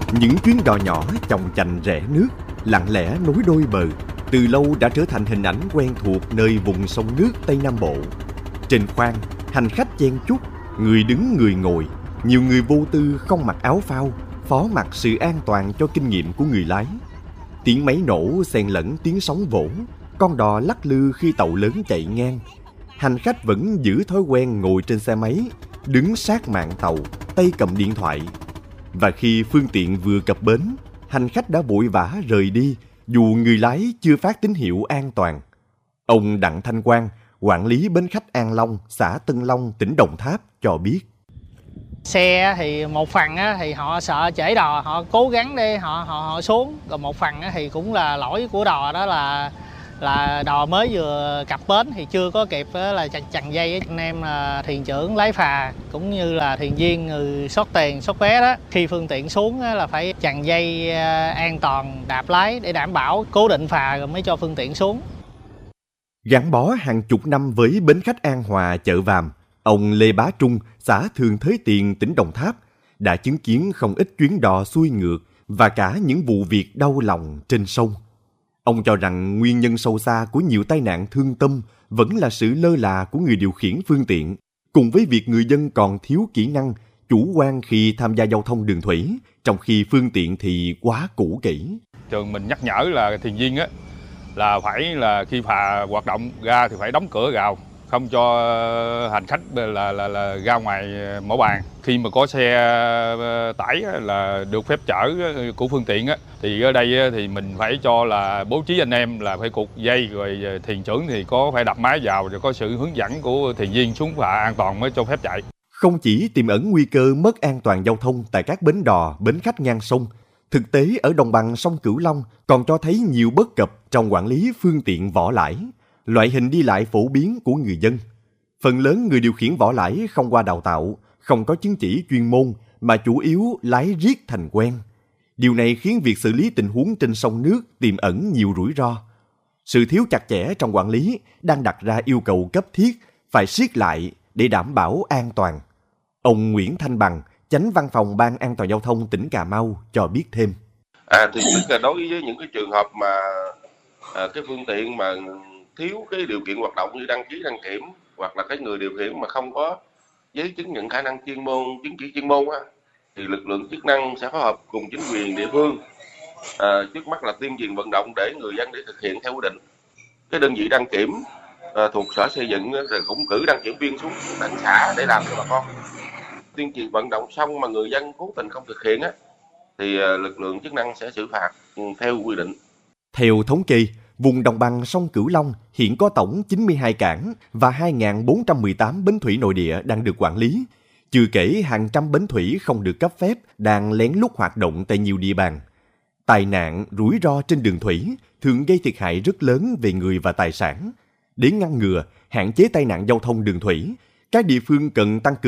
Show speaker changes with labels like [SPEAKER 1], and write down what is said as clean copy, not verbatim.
[SPEAKER 1] Những chuyến đò nhỏ chòng chành rẽ nước, lặng lẽ nối đôi bờ, từ lâu đã trở thành hình ảnh quen thuộc nơi vùng sông nước Tây Nam Bộ. Trên khoang, hành khách chen chúc, người đứng người ngồi, nhiều người vô tư không mặc áo phao, phó mặc sự an toàn cho kinh nghiệm của người lái. Tiếng máy nổ xen lẫn tiếng sóng vỗ, con đò lắc lư khi tàu lớn chạy ngang. Hành khách vẫn giữ thói quen ngồi trên xe máy, đứng sát mạn tàu, tay cầm điện thoại. Và khi phương tiện vừa cập bến, hành khách đã vội vã rời đi dù người lái chưa phát tín hiệu an toàn. Ông Đặng Thanh Quang, quản lý bến khách An Long, xã Tân Long, tỉnh Đồng Tháp cho biết.
[SPEAKER 2] Xe thì một phần thì họ sợ trễ đò, họ cố gắng để họ xuống. Còn một phần thì cũng là lỗi của đò, đó là đò mới vừa cập bến thì chưa có kịp là chằng dây. Anh em là thuyền trưởng lái phà cũng như là thuyền viên người xót tiền xót vé đó, khi phương tiện xuống là phải chằng dây an toàn đạp lái để đảm bảo cố định phà rồi mới cho phương tiện xuống.
[SPEAKER 1] Gắn bó hàng chục năm với bến khách An Hòa, chợ Vàm, ông Lê Bá Trung, xã Thường Thới Tiền, tỉnh Đồng Tháp, đã chứng kiến không ít chuyến đò xuôi ngược và cả những vụ việc đau lòng trên sông. Ông cho rằng nguyên nhân sâu xa của nhiều tai nạn thương tâm vẫn là sự lơ là của người điều khiển phương tiện, cùng với việc người dân còn thiếu kỹ năng, chủ quan khi tham gia giao thông đường thủy, trong khi phương tiện thì quá cũ kỹ.
[SPEAKER 3] Trường mình nhắc nhở là thuyền viên là phải là khi phà hoạt động ra thì phải đóng cửa gào, không cho hành khách là ra ngoài mỏ bàn. Khi mà có xe tải là được phép chở của phương tiện thì ở đây thì mình phải cho là bố trí anh em là phải cột dây, rồi thuyền trưởng thì có phải đập máy vào, rồi có sự hướng dẫn của thuyền viên xuống phà an toàn mới cho phép chạy.
[SPEAKER 1] Không chỉ tiềm ẩn nguy cơ mất an toàn giao thông tại các bến đò, bến khách ngang sông, thực tế ở đồng bằng sông Cửu Long còn cho thấy nhiều bất cập trong quản lý phương tiện vỏ lãi, loại hình đi lại phổ biến của người dân. Phần lớn người điều khiển vỏ lãi không qua đào tạo, không có chứng chỉ chuyên môn mà chủ yếu lái riết thành quen. Điều này khiến việc xử lý tình huống trên sông nước tiềm ẩn nhiều rủi ro. Sự thiếu chặt chẽ trong quản lý đang đặt ra yêu cầu cấp thiết phải siết lại để đảm bảo an toàn. Ông Nguyễn Thanh Bằng, Chánh Văn phòng Ban An toàn Giao thông tỉnh Cà Mau cho biết thêm.
[SPEAKER 4] Thì tức là đối với những cái trường hợp mà cái phương tiện mà thiếu cái điều kiện hoạt động như đăng ký đăng kiểm, hoặc là cái người điều khiển mà không có giấy chứng nhận khả năng chuyên môn, chứng chỉ chuyên môn thì lực lượng chức năng sẽ phối hợp cùng chính quyền địa phương trước mắt là tuyên truyền vận động để người dân để thực hiện theo quy định. Cái đơn vị đăng kiểm thuộc sở xây dựng rồi cũng cử đăng kiểm viên xuống tận xã để làm cho bà con. Tuyên truyền vận động xong mà người dân cố tình không thực hiện thì lực lượng chức năng sẽ xử phạt theo quy định.
[SPEAKER 1] Theo thống kê, vùng đồng bằng sông Cửu Long hiện có tổng 92 cảng và 2.418 bến thủy nội địa đang được quản lý, chưa kể hàng trăm bến thủy không được cấp phép đang lén lút hoạt động tại nhiều địa bàn. Tai nạn, rủi ro trên đường thủy thường gây thiệt hại rất lớn về người và tài sản. Để ngăn ngừa, hạn chế tai nạn giao thông đường thủy, các địa phương cần tăng cường